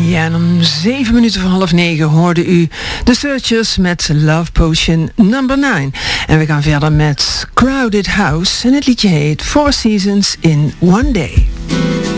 Ja, en om 9:07 hoorde u The Searchers met Love Potion number 9. En we gaan verder met Crowded House en het liedje heet Four Seasons in One Day.